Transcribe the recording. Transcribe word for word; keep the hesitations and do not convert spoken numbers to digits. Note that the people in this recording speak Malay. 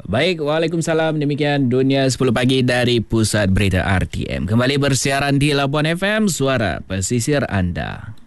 Baik, Waalaikumsalam. Demikian Dunia sepuluh pagi dari Pusat Berita R T M. Kembali bersiaran di Labuan F M, suara pesisir anda.